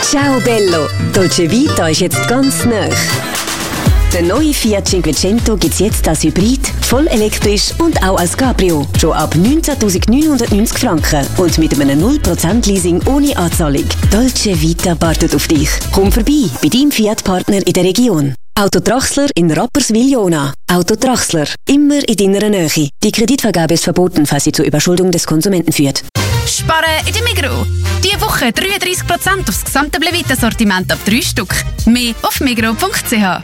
Ciao Bello, Dolce Vita ist jetzt ganz nah. Der neue Fiat Cinquecento gibt es jetzt als Hybrid, voll elektrisch und auch als Cabrio. Schon ab 19.990 Franken und mit einem 0% Leasing ohne Anzahlung. Dolce Vita wartet auf dich. Komm vorbei bei deinem Fiat-Partner in der Region. Auto Trachsler in Rapperswil-Jona. Auto Trachsler, immer in deiner Nähe. Die Kreditvergabe ist verboten, falls sie zur Überschuldung des Konsumenten führt. Sparen in der Migros. Diese Woche 33% aufs gesamte Blevita-Sortiment ab 3 Stück. Mehr auf migros.ch.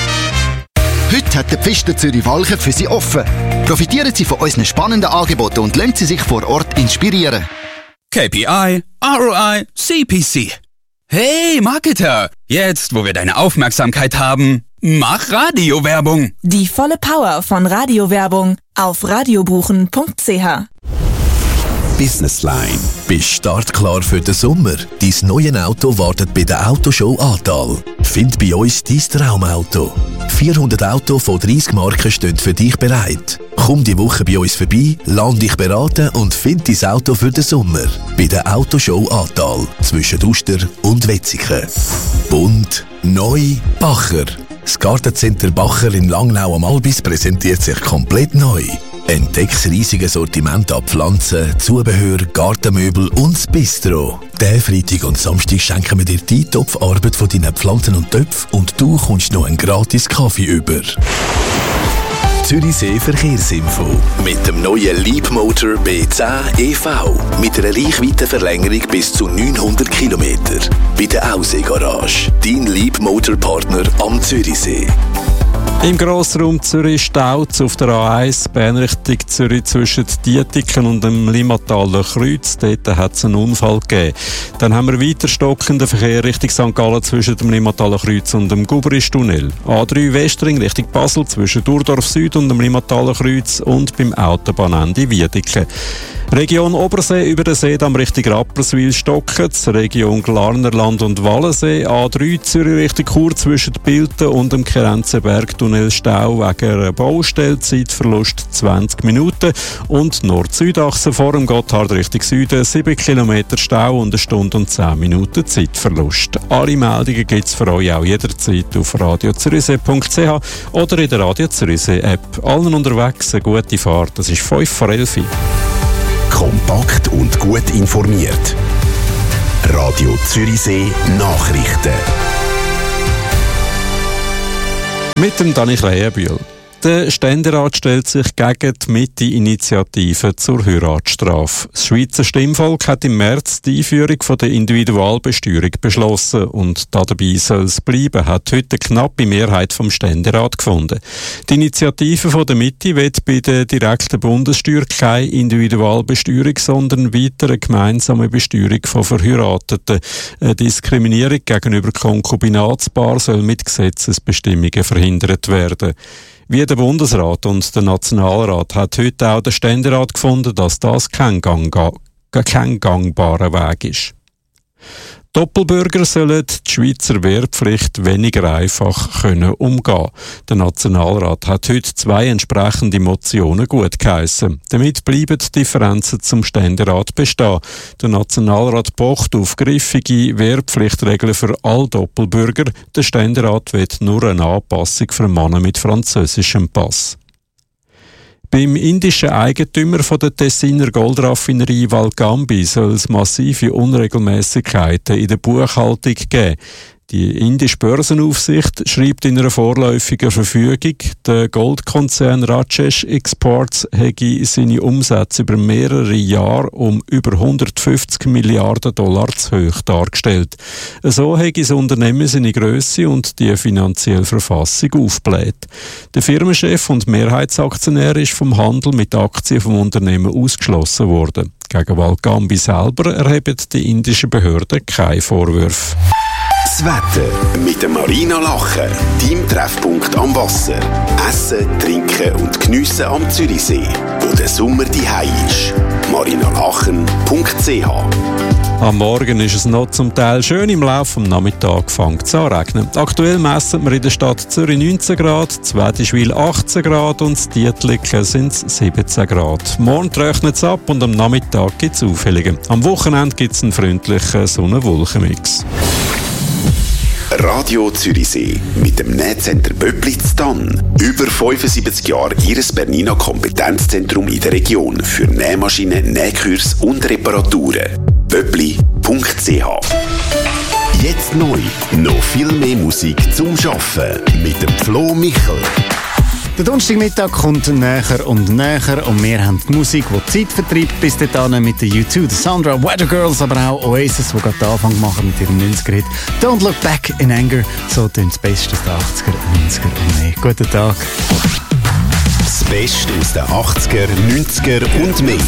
Heute hat der Pfister Zürich-Walchen für Sie offen. Profitieren Sie von unseren spannenden Angeboten und lassen Sie sich vor Ort inspirieren. KPI, ROI, CPC. Hey, Marketer! Jetzt, wo wir deine Aufmerksamkeit haben, mach Radiowerbung. Die volle Power von Radiowerbung auf radiobuchen.ch. Businessline. Bist startklar für den Sommer? Dein neues Auto wartet bei der Autoshow Aartal. Find bei uns dein Traumauto. 400 Autos von 30 Marken stehen für dich bereit. Komm die Woche bei uns vorbei, lass dich beraten und find dein Auto für den Sommer. Bei der Autoshow Aartal zwischen Uster und Wetzikon. Bunt, neu, Bacher. Das Gartencenter Bacher in Langnau am Albis präsentiert sich komplett neu. Entdeck das riesige Sortiment an Pflanzen, Zubehör, Gartenmöbel und das Bistro. Diesen Freitag und Samstag schenken wir dir die Topfarbeit von deinen Pflanzen und Töpfen und du kommst noch einen gratis Kaffee über. Zürichsee Verkehrsinfo. Mit dem neuen Leapmotor B10 EV. Mit einer Reichweitenverlängerung bis zu 900 km. Bei der Aussee Garage. Dein Leapmotor-Partner am Zürichsee. Im Grossraum Zürich staut auf der A1 Bern Richtung Zürich zwischen Dietiken und dem Limmataler Kreuz. Dort hat es einen Unfall gegeben. Dann haben wir weiter stockenden Verkehr Richtung St. Gallen zwischen dem Limmataler Kreuz und dem Gubristunnel. A3 Westring Richtung Basel zwischen Durdorf Süd und dem Limmataler Kreuz und beim Autobahnende Wiedeke. Region Obersee über den Seedamm Richtung Rapperswil stocket's. Region Glarnerland und Wallensee. A3 Zürich Richtung Chur zwischen Bilten und dem Kerenzenbergtunnel Stau wegen einer Baustelle. Zeitverlust 20 Minuten. Und Nord-Süd-Achse vor dem Gotthard Richtung Süden 7 Kilometer Stau und 1 Stunde und 10 Minuten Zeitverlust. Alle Meldungen gibt's für euch auch jederzeit auf radiozürichsee.ch oder in der Radio Zürichsee App. Allen unterwegs eine gute Fahrt. Das ist 5 vor 11 Uhr. Kompakt und gut informiert. Radio Zürichsee Nachrichten. Mit dem Dani Krähenbühl. Der Ständerat stellt sich gegen die Mitte-Initiative zur Heiratsstrafe. Das Schweizer Stimmvolk hat im März die Einführung von der Individualbesteuerung beschlossen und dabei soll es bleiben, hat heute eine knappe Mehrheit vom Ständerat gefunden. Die Initiative von der Mitte will bei der direkten Bundessteuer keine Individualbesteuerung, sondern weiter eine gemeinsame Besteuerung von Verheirateten. Eine Diskriminierung gegenüber Konkubinatspaaren soll mit Gesetzesbestimmungen verhindert werden. Wie der Bundesrat und der Nationalrat hat heute auch der Ständerat gefunden, dass das kein gangbarer Weg ist. Doppelbürger sollen die Schweizer Wehrpflicht weniger einfach können umgehen. Der Nationalrat hat heute 2 entsprechende Motionen gutgeheissen. Damit bleiben die Differenzen zum Ständerat bestehen. Der Nationalrat pocht auf griffige Wehrpflichtregeln für alle Doppelbürger. Der Ständerat will nur eine Anpassung für Männer mit französischem Pass. Beim indischen Eigentümer von der Tessiner Goldraffinerie Valgambi soll es massive Unregelmäßigkeiten in der Buchhaltung geben. Die indische Börsenaufsicht schreibt in einer vorläufigen Verfügung, der Goldkonzern Rajesh Exports hätte seine Umsätze über mehrere Jahre um über 150 Milliarden Dollar zu hoch dargestellt. So hätte das Unternehmen seine Grösse und die finanzielle Verfassung aufgebläht. Der Firmenchef und Mehrheitsaktionär ist vom Handel mit Aktien vom Unternehmen ausgeschlossen worden. Gegen Valgambi selber erheben die indischen Behörden keine Vorwürfe. Das Wetter mit der Marina Lachen, deinem Treffpunkt am Wasser. Essen, trinken und geniessen am Zürichsee, wo der Sommer daheim ist. marinalachen.ch. Am Morgen ist es noch zum Teil schön, im Laufe des Nachmittags fängt es an zu regnen. Aktuell messen wir in der Stadt Zürich 19 Grad, Zwedischwil 18 Grad und in Dietliken sind es 17 Grad. Morgen trocknet es ab und am Nachmittag gibt es Aufhellungen. Am Wochenende gibt es einen freundlichen Sonne-Wolken-Mix. Radio Zürichsee mit dem Nähcenter Böppli zu Thann. Über 75 Jahre Ihres Bernina Kompetenzzentrum in der Region für Nähmaschinen, Nähkurs und Reparaturen. Böppli.ch. Jetzt neu. Noch viel mehr Musik zum Schaffen mit dem Flo Michel. Der Donnerstagmittag kommt näher und näher und wir haben die Musik, die Zeit vertreibt, bis dahin mit der U2, der Sandra, Weather Girls, aber auch Oasis, die gerade den Anfang machen mit ihrem 90er-Hit Don't Look Back in Anger. So tönt das Beste der 80er, 90er und mehr. Guten Tag. Das Beste aus den 80er, 90er und mehr.